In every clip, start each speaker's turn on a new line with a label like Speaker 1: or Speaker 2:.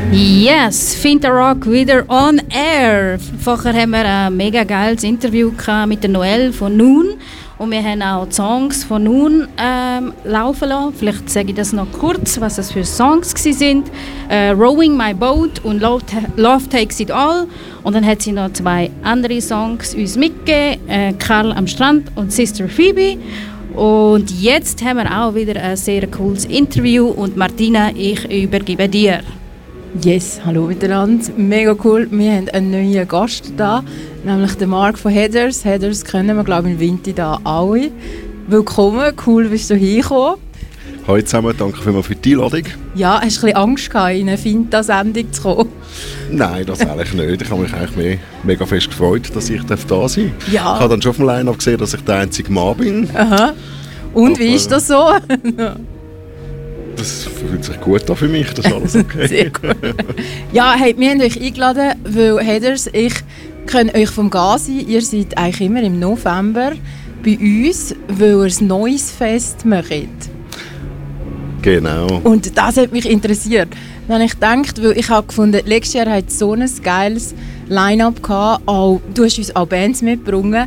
Speaker 1: Yes, Finta-Rock wieder on air. Vorher haben wir ein mega geiles Interview mit der Noelle von Noon. Und wir haben auch die Songs von Noon laufen lassen. Vielleicht sage ich das noch kurz, was das für Songs waren. Rowing My Boat und Love Takes It All. Und dann hat sie noch 2 andere Songs uns mitgegeben. Karl am Strand und Sister Phoebe. Und jetzt haben wir auch wieder ein sehr cooles Interview. Und Martina, ich übergebe dir.
Speaker 2: Yes, hallo miteinander. Mega cool. Wir haben einen neuen Gast da, nämlich den Mark von Heathers. Heathers kennen wir, glaube ich, im Winter da alle. Willkommen, cool bist du hergekommen.
Speaker 3: Hallo zusammen, danke vielmals für die Einladung.
Speaker 2: Ja, hast du ein bisschen Angst gehabt, in eine Finta-Sendung zu kommen?
Speaker 3: Nein, das eigentlich nicht. Ich habe mich eigentlich mega fest gefreut, dass ich da sein darf. Ja. Ich habe dann schon auf dem Line-Up gesehen, dass ich der einzige Mann bin.
Speaker 2: Aha. Und aber wie ist das so?
Speaker 3: Das fühlt sich gut an für mich, das ist alles okay.
Speaker 2: Sehr gut. Ja, hey, wir haben euch eingeladen, weil Heathers, ich kenne euch vom Gazi. Ihr seid eigentlich immer im November bei uns, weil ihr ein neues Fest macht.
Speaker 3: Genau.
Speaker 2: Und das hat mich interessiert. Dann habe ich gedacht, weil ich habe gefunden, letztes Jahr hat so ein geiles Line-Up gehabt. Auch, du hast uns auch Bands mitgebracht.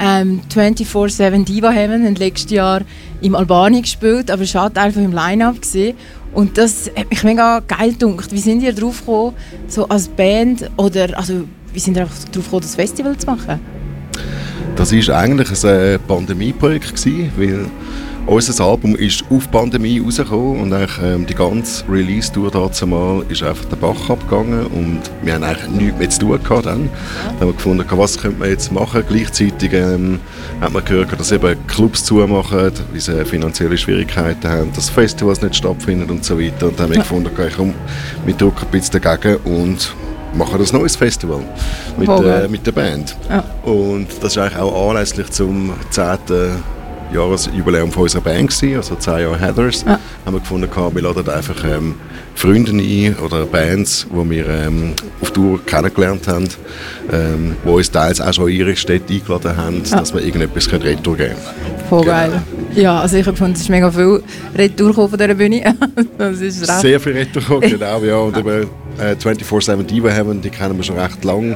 Speaker 2: 24/7 Diva Heaven haben letztes Jahr im Albanien gespielt, aber es war halt einfach im Line-Up gewesen. Und das hat mich mega geil gedacht. Wie sind ihr drauf gekommen, so als Band, oder also, wie sind ihr drauf gekommen, das Festival zu machen?
Speaker 3: Das war eigentlich ein Pandemie-Projekt, weil unser Album ist auf die Pandemie rausgekommen und eigentlich, die ganze Release-Tour dazu mal ist einfach den Bach abgegangen und wir haben eigentlich nichts mehr zu tun gehabt dann. Dann haben wir gefunden, was könnte man jetzt machen. Gleichzeitig hat man gehört, dass eben Clubs zumachen, weil sie finanzielle Schwierigkeiten haben, dass Festivals nicht stattfinden und so weiter. Und dann haben wir gefunden, komm, wir drücken ein bisschen dagegen und machen ein neues Festival mit der Band. Ja. Und das ist eigentlich auch anlässlich zum 10. Jahresjubiläum von unserer Band gewesen, also 10 Jahre Heathers, haben wir gefunden, wir laden einfach Freunde ein oder Bands, die wir auf Tour kennengelernt haben, die uns teils auch schon in ihre Städte eingeladen haben, dass wir irgendetwas retour geben können.
Speaker 2: Voll geil. Ja, also ich habe gefunden, es ist mega viel Retour von dieser Bühne. Das ist recht.
Speaker 3: Sehr viel Retour, genau, ja. Und eben 24/7 Diva Heaven, die kennen wir schon recht lang.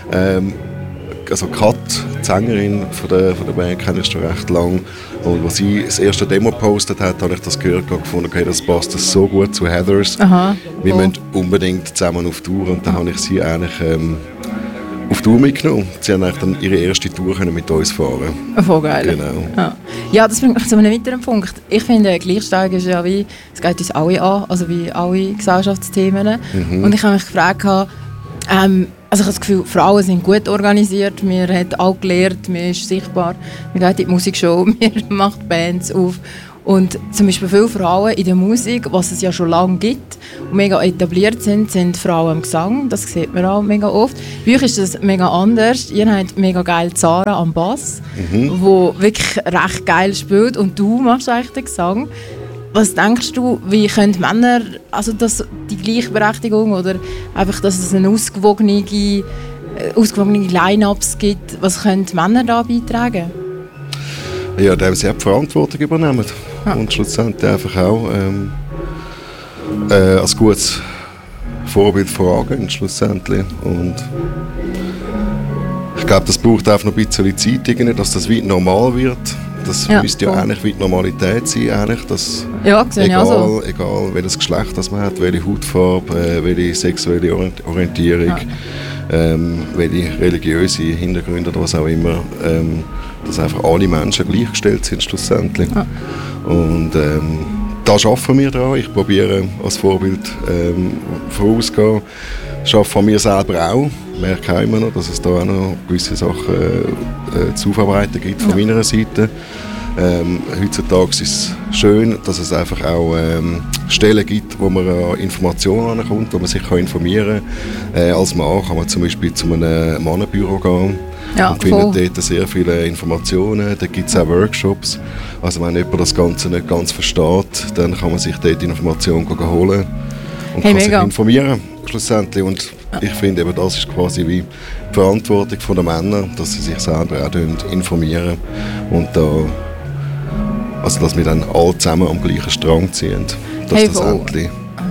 Speaker 3: Also Kat, die Sängerin von der Band, kenne ich schon recht lang. Und als sie das erste Demo gepostet hat, habe ich das gehört und gefunden, okay, das passt so gut zu Heathers. Aha, wir müssen unbedingt zusammen auf Tour. Und dann habe ich sie eigentlich auf Tour mitgenommen. Sie haben dann ihre erste Tour mit uns fahren.
Speaker 2: Voll geil.
Speaker 3: Genau.
Speaker 2: Ja, das bringt mich zu einem weiteren Punkt. Ich finde, Gleichstellung ist ja wie, es geht uns alle an, also wie alle Gesellschaftsthemen. Mhm. Und ich habe mich gefragt, also ich habe das Gefühl, Frauen sind gut organisiert, wir haben auch gelernt, man ist sichtbar, man geht in die Musikshow, man macht Bands auf. Und zum Beispiel viele Frauen in der Musik, was es ja schon lange gibt und mega etabliert sind Frauen im Gesang, das sieht man auch mega oft. Bei euch ist das mega anders, ihr habt mega geil Zara am Bass, wo wirklich recht geil spielt und du machst eigentlich den Gesang. Was denkst du, wie können Männer, also das, die Gleichberechtigung oder einfach, dass es eine ausgewogene Line-Ups gibt, was können Männer da beitragen?
Speaker 3: Ja, da haben sie auch die Verantwortung übernehmen und schlussendlich einfach auch als gutes Vorbild vorangehen, schlussendlich. Und ich glaube, das braucht einfach noch ein bisschen Zeit, dass das weit normal wird. Das müsste ja eigentlich wie die Normalität sein, eigentlich, dass egal welches Geschlecht das man hat, welche Hautfarbe, welche sexuelle Orientierung, welche religiöse Hintergründe oder was auch immer, dass einfach alle Menschen gleichgestellt sind schlussendlich. Ja. Und da arbeiten wir dran. Ich probiere als Vorbild vorauszugehen. Ich arbeite von mir selber auch. Ich merke auch immer noch, dass es da auch noch gewisse Sachen zu aufarbeiten gibt von meiner Seite. Heutzutage ist es schön, dass es einfach auch Stellen gibt, wo man an Informationen ankommt, wo man sich informieren kann. Als Mann kann man zum Beispiel zu einem Mannenbüro gehen und findet dort sehr viele Informationen. Da gibt es auch Workshops. Also wenn jemand das Ganze nicht ganz versteht, dann kann man sich dort Informationen holen und kann sich informieren schlussendlich. Und ich finde, eben, das ist quasi wie die Verantwortung der Männer, dass sie sich selber auch informieren und da, also dass wir dann alle zusammen am gleichen Strang ziehen. Dass das endlich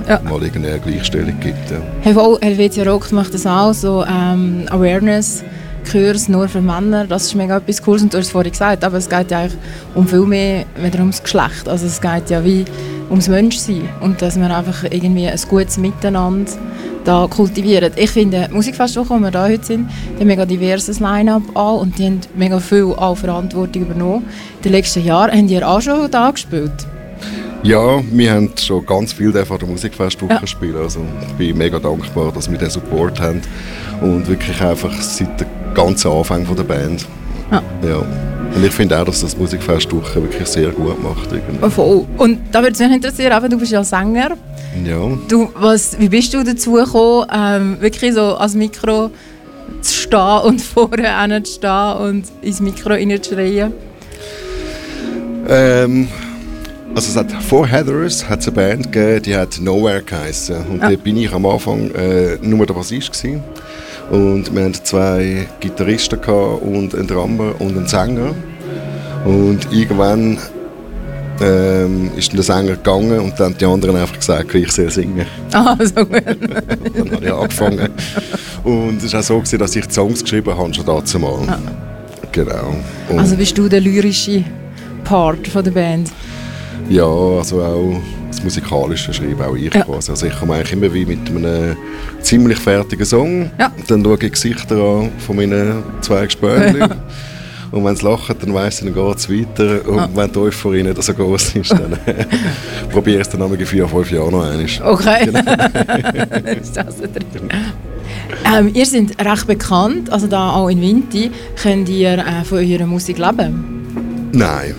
Speaker 3: mal irgendeine Gleichstellung gibt. Ja.
Speaker 2: Helvetia Rock macht das auch, so Awareness Kurs nur für Männer, das ist mega etwas Cooles und du hast es vorhin gesagt, aber es geht ja eigentlich um viel mehr wieder ums Geschlecht, also es geht ja wie ums Menschsein und dass man einfach irgendwie ein gutes Miteinander da kultiviert. Ich finde, die Musikfestwoche, wo wir da heute sind, die haben mega diverses Line-Up an und die haben mega viel auch Verantwortung übernommen. In den letzten Jahren haben die auch schon da gespielt.
Speaker 3: Ja, wir haben schon ganz viel von der Musikfestwoche gespielt. Also ich bin mega dankbar, dass wir den Support haben und wirklich einfach seit dem ganzen Anfang der Band. Ja. Und ich finde auch, dass das Musikfestwoche wirklich sehr gut macht.
Speaker 2: Voll. Und da würde es mich interessieren, du bist ja Sänger.
Speaker 3: Ja.
Speaker 2: Wie bist du dazu gekommen, wirklich so ans Mikro zu stehen und vorne zu stehen und ins Mikro reinzuschreien?
Speaker 3: Also es hat vor Heathers hat's eine Band gegeben, die hat Nowhere geheissen. Und da bin ich am Anfang nur der Bassist gewesen. Und wir hatten 2 Gitarristen und einen Drummer und einen Sänger. Und irgendwann ist der Sänger gegangen und dann haben die anderen einfach gesagt, ich soll singen.
Speaker 2: So gut.
Speaker 3: Dann habe ich angefangen. Und es war auch so gewesen, dass ich die Songs geschrieben habe, schon dazu mal. Genau. Und
Speaker 2: also bist du der lyrische Part von der Band?
Speaker 3: Ja, also auch das musikalische schreibe auch ich quasi. Also ich komme eigentlich immer wie mit einem ziemlich fertigen Song. Ja. Dann schaue ich Gesichter an von meinen 2 Gespönchen. Und wenn sie lachen, dann weiss ich, dann geht es weiter. Und wenn die Euphorie nicht so groß ist, dann probiere ich es dann in 4-5 Jahren noch einmal.
Speaker 2: Okay. Genau. Ist das so drin. Ihr seid recht bekannt, also da auch in Vinti. Könnt ihr von eurer Musik leben?
Speaker 3: Nein.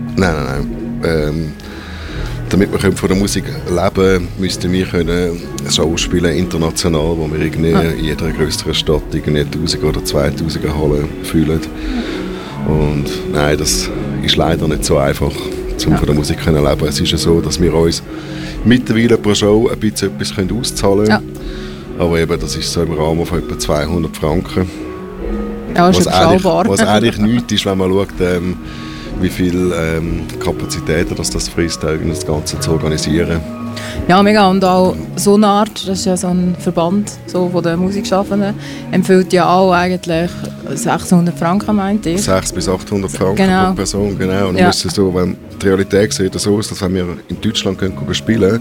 Speaker 3: Damit wir von der Musik leben können, müssten wir Shows spielen international, wo wir in jeder größeren Stadt 1000 oder 2000 Hallen fühlen. Und nein, das ist leider nicht so einfach, um von der Musik zu leben. Es ist ja so, dass wir uns mittlerweile pro Show ein bisschen etwas auszahlen können. Ja. Aber eben, das ist so im Rahmen von etwa 200 Franken.
Speaker 2: Ja, das ist überschaubar.
Speaker 3: Was eigentlich nichts ist, wenn man schaut, wie viele Kapazitäten das Freestyle das Ganze zu organisieren.
Speaker 2: Ja, mega. Und auch Sonart, das ist ja so ein Verband so von den Musikschaffenden, empfiehlt ja auch eigentlich 600 Franken, meint ihr?
Speaker 3: 600 bis 800 Franken pro Person, genau. Und so, wenn die Realität sieht so aus, dass wenn wir in Deutschland spielen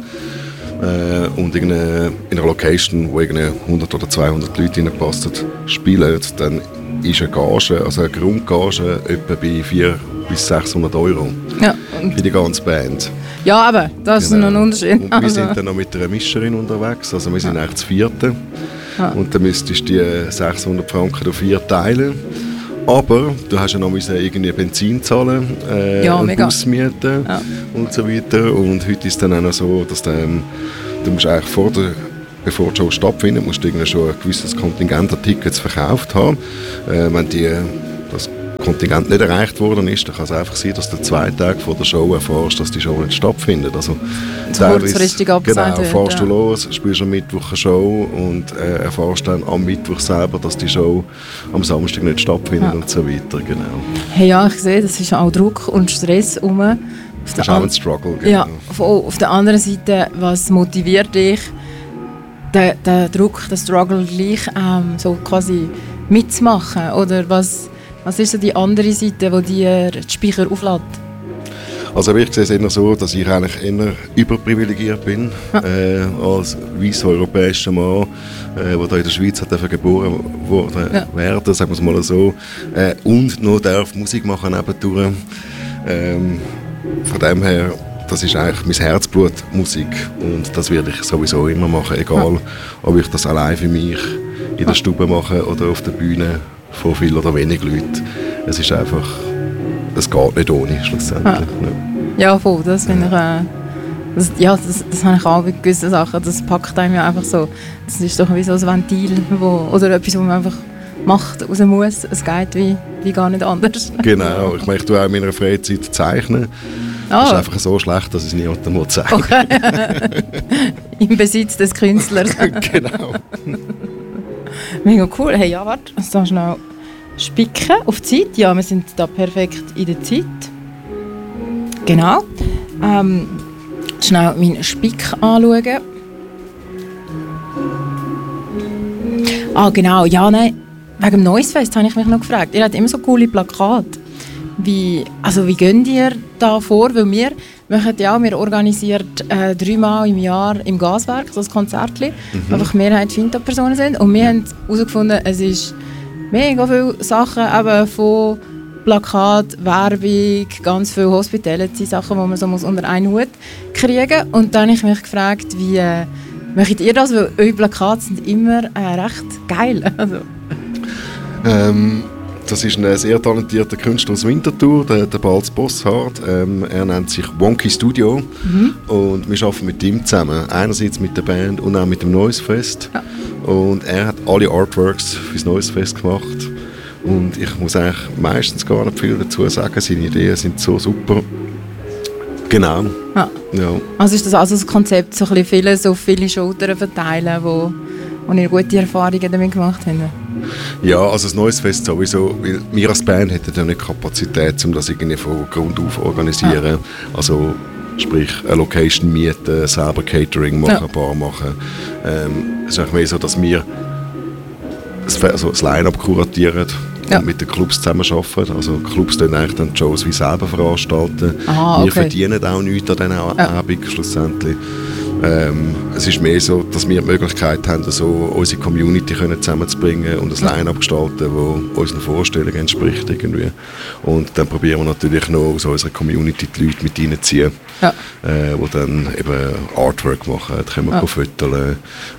Speaker 3: und in einer Location, wo 100 oder 200 Leute reinpassen, spielen, dann ist eine Gage, also eine Grundgage etwa bei 400 bis 600 Euro für die ganze Band.
Speaker 2: Ja, aber das ist noch ein Unterschied.
Speaker 3: Und wir sind dann noch mit einer Mischerin unterwegs, also wir sind eigentlich das 4. Und dann müsstest du die 600 Franken durch 4 teilen. Aber du hast ja noch irgendwie Benzin zahlen, und Busmieten und so weiter. Und heute ist es dann auch noch so, dass du musst eigentlich bevor die Show stattfindet, musst du schon ein gewisses Kontingent an Tickets verkauft haben. Wenn das Kontingent nicht erreicht worden ist, dann kann es einfach sein, dass du 2 Tage vor der Show erfährst, dass die Show nicht stattfindet. Also
Speaker 2: kurzfristig abgesagt wird.
Speaker 3: Genau, fährst du los, spielst am Mittwoch eine Show und erfährst dann am Mittwoch selber, dass die Show am Samstag nicht stattfindet und so weiter. Genau.
Speaker 2: Hey, ja, ich sehe, das ist auch Druck und Stress rum.
Speaker 3: Das ist auch ein Struggle. Genau.
Speaker 2: Ja, auf der anderen Seite, was motiviert dich, den Druck, den Struggle gleich so quasi mitzumachen? Oder was ist so die andere Seite, die dir die Speicher auflädt?
Speaker 3: Also ich sehe es eher so, dass ich eigentlich eher überprivilegiert bin als weißer europäischer Mann, der hier in der Schweiz hat geboren werden, sagen wir es mal so, und noch darf Musik machen nebendurch. Von dem her, das ist eigentlich mein Herzblut, Musik, und das werde ich sowieso immer machen, egal ob ich das allein für mich in der Stube mache oder auf der Bühne von viel oder wenig Leuten. Es ist einfach, es geht nicht ohne, schlussendlich.
Speaker 2: Ja, voll, das finde ich, das habe ich auch bei gewissen Sachen, das packt einem ja einfach so. Das ist doch wie so ein Ventil, oder etwas, was man einfach macht, raus muss. Es geht wie gar nicht anders.
Speaker 3: Genau, ich möchte auch in meiner Freizeit zeichnen. Das ist einfach so schlecht, dass ich es niemandem mal zeige.
Speaker 2: Okay. Im Besitz des Künstlers.
Speaker 3: Genau.
Speaker 2: Mega cool. Hey, ja, warte, jetzt darfst du noch spicken auf die Zeit. Ja, wir sind da perfekt in der Zeit. Genau. Schnell meinen Spick anschauen. Ah, genau. Ja, nein. Wegen dem Noisefest habe ich mich noch gefragt. Ihr habt immer so coole Plakate. Wie gehen ihr da vor? Weil wir organisieren 3 Mal im Jahr im Gaswerk, so ein Konzertchen, einfach Mehrheit Finta-Personen sind. Und wir haben herausgefunden, es ist mega viele Sachen, eben von Plakat, Werbung, ganz viele Hospitality-Sachen, die man so unter einen Hut kriegen muss. Und dann habe ich mich gefragt, wie macht ihr das? Weil eure Plakate sind immer recht geil. Also.
Speaker 3: Das ist ein sehr talentierter Künstler aus Winterthur, der Balz Bosshardt. Er nennt sich Wonky Studio und wir arbeiten mit ihm zusammen. Einerseits mit der Band und auch mit dem Noisefest. Ja. Und er hat alle Artworks für das Noisefest gemacht. Und ich muss eigentlich meistens gar nicht viel dazu sagen. Seine Ideen sind so super. Genau.
Speaker 2: Ja. Ja. Also ist das also das Konzept, so ein bisschen auf viele Schultern verteilen, wo ihr gute Erfahrungen damit gemacht habt?
Speaker 3: Ja, also das Noisefest sowieso, weil wir als Band hätten ja nicht Kapazität, um das irgendwie von Grund auf zu organisieren. Ja. Also sprich eine Location mieten, selber Catering machen, Bar machen. Es ist eigentlich mehr so, dass wir das Line-Up kuratieren und mit den Clubs zusammenarbeiten. Also Clubs dann eigentlich dann die Shows wie selber veranstalten. Wir verdienen auch nichts an diesen Abend schlussendlich. Es ist mehr so, dass wir die Möglichkeit haben, so unsere Community zusammenzubringen und ein Line-Up gestalten, das unseren Vorstellungen entspricht. Irgendwie. Und dann probieren wir natürlich noch aus unserer Community die Leute mit reinziehen, die dann eben Artwork machen, da können wir fotografieren,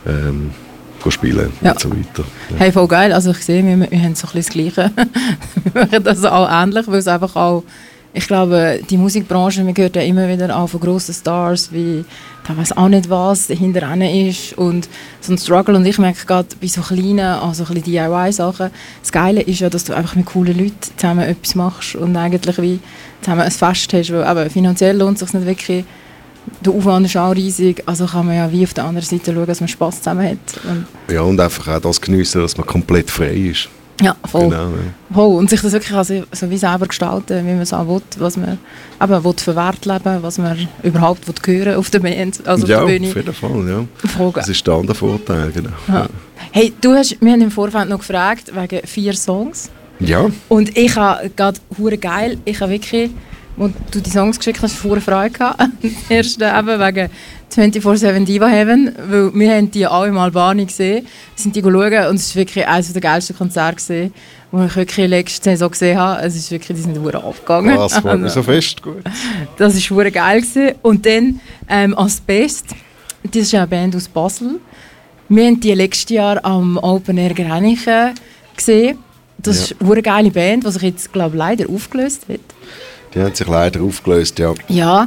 Speaker 3: spielen und so weiter. Ja.
Speaker 2: Hey, voll geil. Also ich sehe, wir haben so ein bisschen das Gleiche. Wir machen das auch ähnlich, weil es einfach auch, ich glaube, die Musikbranche, wir hören ja immer wieder auch von grossen Stars, wie, da weiss auch nicht was hinter ihnen ist und so ein Struggle. Und ich merke gerade bei so kleinen, also ein bisschen DIY-Sachen, das Geile ist ja, dass du einfach mit coolen Leuten zusammen etwas machst und eigentlich wie zusammen ein Fest hast, weil aber finanziell lohnt es sich nicht wirklich. Der Aufwand ist auch riesig, also kann man ja wie auf der anderen Seite schauen, dass man Spass zusammen hat.
Speaker 3: Und einfach auch das geniessen, dass man komplett frei ist.
Speaker 2: Ja, voll. Genau, voll. Und sich das wirklich also wie selber gestalten, wie man es auch will, was man will für Wert leben, was man überhaupt hören auf der Band, also auf der Bühne.
Speaker 3: Auf jeden Fall, ja. Voll. Das ist der andere Vorteil, genau.
Speaker 2: Ja. Hey, wir haben im Vorfeld noch gefragt, wegen 4 Songs.
Speaker 3: Ja.
Speaker 2: Und ich habe gerade hure geil, ich habe wirklich, als du die Songs geschickt hast, vorher Freude gehabt. Erst eben wegen 24/7 Diva Heaven, weil wir haben die alle mal Bahn gesehen, sind die schauen und es war wirklich eines der geilsten Konzerte gesehen, die ich wirklich letzte Saison gesehen habe. Es ist wirklich, die sind hure abgegangen.
Speaker 3: Das war mir so fest gut.
Speaker 2: Das war hure geil gewesen. Und dann Asbest, das ist eine Band aus Basel. Wir haben die letztes Jahr am Open Air Grenchen gesehen. Das ist eine hure geile Band, die sich jetzt, glaube ich, leider aufgelöst hat.
Speaker 3: Die haben sich leider aufgelöst, ja.
Speaker 2: Ja,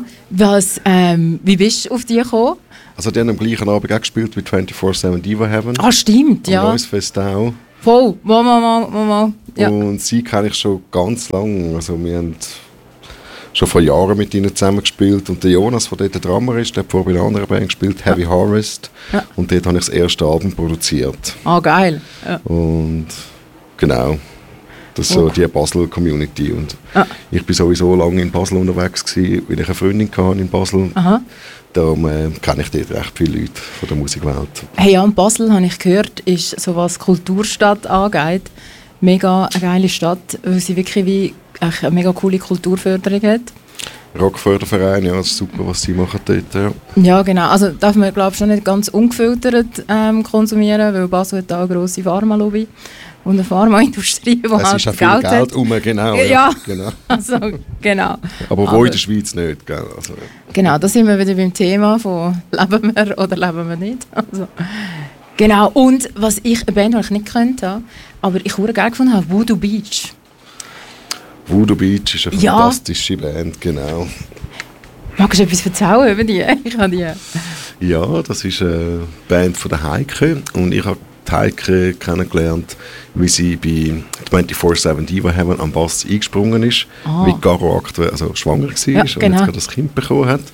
Speaker 2: wie bist du auf die gekommen?
Speaker 3: Also die haben am gleichen Abend auch gespielt wie 24/7 Diva Heaven.
Speaker 2: Ah, stimmt, ja.
Speaker 3: Am Noisefest auch.
Speaker 2: Voll, mal. Ja.
Speaker 3: Und sie kenne ich schon ganz lange. Also wir haben schon vor Jahren mit ihnen zusammen gespielt. Und der Jonas, der dort der Drummer ist, der hat vorher bei einer anderen Band gespielt, Heavy Harvest. Ja. Und dort habe ich das erste Album produziert.
Speaker 2: Ah, geil. Ja.
Speaker 3: Und genau. Das ist so die Basel-Community. Und ich war sowieso lange in Basel unterwegs gewesen, weil ich eine Freundin hatte in Basel. Aha. Darum kenne ich dort recht viele Leute von der Musikwelt.
Speaker 2: Hey, ja, Basel, habe ich gehört, ist, so was Kulturstadt angeht, mega eine geile Stadt, weil sie wirklich wie eine mega coole Kulturförderung hat.
Speaker 3: Rockförderverein, ja, das ist super, was sie machen dort. Ja,
Speaker 2: ja genau. Also darf man, glaube ich, schon nicht ganz ungefiltert konsumieren, weil Basel hat auch eine grosse Pharmalobby. Und eine Pharmaindustrie, die
Speaker 3: halt ist auch viel Geld rum, genau.
Speaker 2: Ja, genau. Also, genau.
Speaker 3: Aber wo in der Schweiz nicht, gell? Also,
Speaker 2: genau, da sind wir wieder beim Thema von leben wir oder leben wir nicht. Also, genau, und was eine Band, die ich nicht kannte, aber ich habe geil gefunden, Voodoo Beach.
Speaker 3: Voodoo Beach ist eine fantastische Band, genau.
Speaker 2: Magst du etwas erzählen über die? Ich habe die.
Speaker 3: Ja, das ist eine Band von der Heike und ich habe Heike kennengelernt, wie sie bei 24/7 Diva Heaven am Bass eingesprungen ist, wie Caro aktuell schwanger war und jetzt gerade das Kind bekommen hat.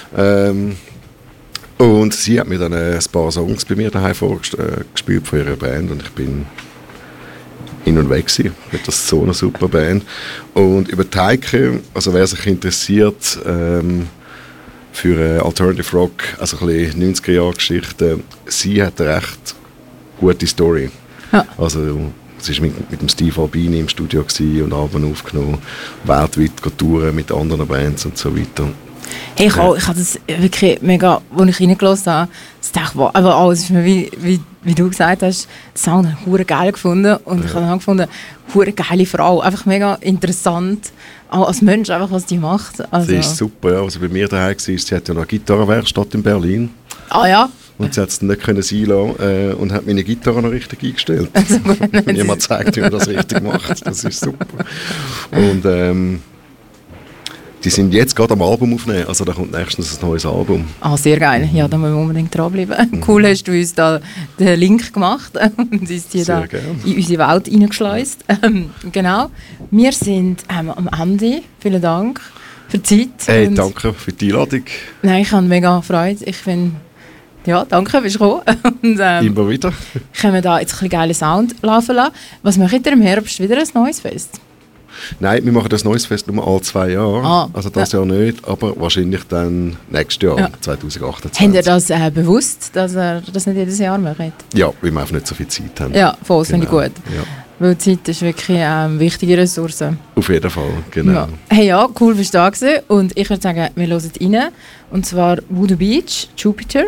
Speaker 3: Und sie hat mir dann ein paar Songs bei mir daheim vorgespielt von ihrer Band und ich bin hin und weg gewesen. Das ist so eine super Band. Und über die Heike, also wer sich interessiert für Alternative Rock, also ein bisschen 90er-Jahre-Geschichte, sie hat eine recht gute Story. Ja. Also es war mit dem Steve Albini im Studio und Alben aufgenommen, weltweit touren mit anderen Bands und so weiter.
Speaker 2: Hey, ich habe das wirklich mega, als ich reingelassen habe, aber alles ist mir, wie du gesagt hast, den Sound habe ich geil gefunden und ich habe dann gefunden, eine geile Frau, einfach mega interessant, auch als Mensch, einfach, was die macht. Also.
Speaker 3: Sie ist super, ja. Also bei mir daheim war, sie hat ja noch eine Gitarrenwerkstatt in Berlin.
Speaker 2: Ah ja?
Speaker 3: Und sie hat es dann nicht sein lassen und hat meine Gitarre noch richtig eingestellt. Also, wenn jemand zeigt, wie man das richtig macht, das ist super. Und die sind jetzt gerade am Album aufnehmen, also da kommt nächstens ein neues Album.
Speaker 2: Ah, sehr geil. Ja, da müssen wir unbedingt dranbleiben. Cool, hast du uns da den Link gemacht und uns die da in unsere Welt hineingeschleust. Genau. Wir sind am Ende. Vielen Dank für die Zeit.
Speaker 3: Hey, danke für die Einladung.
Speaker 2: Nein, ich habe mega Freude. Ich finde, ja, danke, bist du gekommen. Und,
Speaker 3: immer wieder.
Speaker 2: Können wir da jetzt ein bisschen geilen Sound laufen lassen. Was macht ihr im Herbst? Wieder ein neues Fest?
Speaker 3: Nein, wir machen das neues Fest nur alle 2 Jahre. Also das Jahr nicht, aber wahrscheinlich dann nächstes Jahr, 2028.
Speaker 2: Habt ihr das bewusst, dass ihr das nicht jedes Jahr macht?
Speaker 3: Ja, weil wir einfach nicht so viel Zeit haben.
Speaker 2: Ja, voll, finde ich gut.
Speaker 3: Ja.
Speaker 2: Weil Zeit ist wirklich eine wichtige Ressource.
Speaker 3: Auf jeden Fall, genau.
Speaker 2: Ja. Hey, ja, cool, bist du da gewesen. Und ich würde sagen, wir hören rein. Und zwar Voodoo Beach, Jupiter,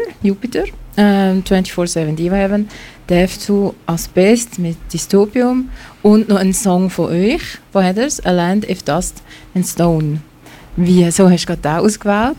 Speaker 2: 24/7 Diva Heaven, Death to Asbest mit Dystopium und noch ein Song von euch, von Heathers, A Land of Dust and Stone. Wieso hast du gerade den ausgewählt?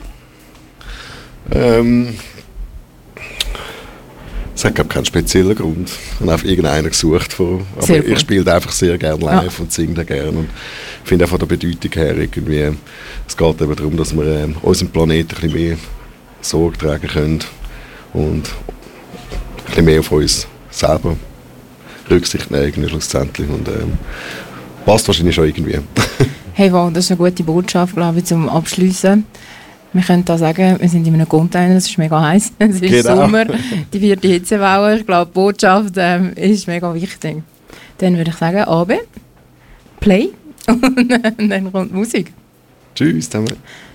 Speaker 3: Es hat, glaube ich, keinen speziellen Grund. Ich habe einfach irgendeinen gesucht. Aber ich spiele einfach sehr gerne live und singe den gerne. Und finde auch von der Bedeutung her irgendwie, es geht eben darum, dass wir unserem Planeten ein bisschen mehr Sorge tragen können und ein bisschen mehr auf uns selber Rücksicht nehmen schlussendlich. Und passt wahrscheinlich schon irgendwie.
Speaker 2: Hey, wow, das ist eine gute Botschaft, glaube ich, zum Abschliessen. Wir können da sagen, wir sind in einem Container, es ist mega heiß, es ist Sommer, die 4. Hitzewelle. Ich glaube, die Botschaft ist mega wichtig. Dann würde ich sagen, Abe, Play und dann kommt Musik.
Speaker 3: Tschüss zusammen.